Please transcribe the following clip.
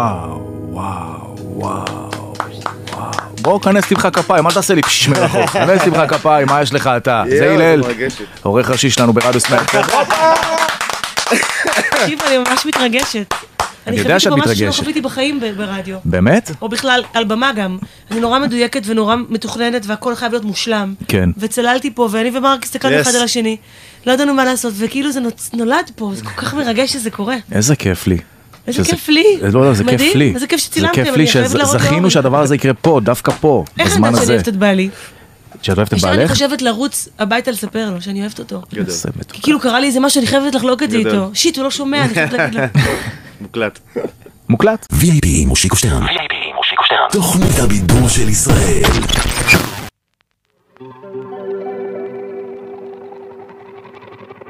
בואו כנס למך כפיים, אל תעשה לי פשמי רחוק, כנס למך כפיים, מה יש לך אתה? זה הלל, עורך ראשי שלנו ברדיו סמאק. תקשיב, אני ממש מתרגשת. אני יודע שאת מתרגשת. אני חייבת שלא חוויתי בחיים ברדיו. באמת? או בכלל, על במה גם. אני נורא מדויקת ונורא מתוכננת, והכל חייב להיות מושלם. כן. וצללתי פה, ואני ומרק הסתכלנו אחד על השני. לא ידענו מה לעשות, וכאילו זה נולד פה, זה כל כך מרגש שזה קורה. איזה כיף לי. איזה כיף לי. לא, זה כיף לי. איזה כיף שצילמתם. זה כיף לי שזכינו שהדבר הזה יקרה פה, דווקא פה, בזמן הזה. איך אני יודעת שאני אוהבת את בעלי? שאת אוהבת את בעלך? אני חושבת לרוץ הביתה לספר לו שאני אוהבת אותו. גדול. כי כאילו קרה לי איזה משהו, אני חייבת לחלוק את זה איתו. שיט, הוא לא שומע, אני חייבת להגיד לו. מוקלט. VIP עם מושיקו שטרן. תוכנית הבידור של ישראל.